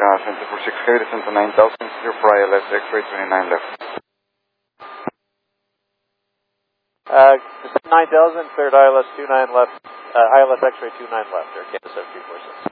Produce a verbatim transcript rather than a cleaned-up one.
uh, center for six K, descend to nine thousand, zero for I L S, X-ray twenty-nine left. Uh, nine thousand, cleared I L S two nine left, uh, I L S X-ray two nine left, or Canada seven three four six.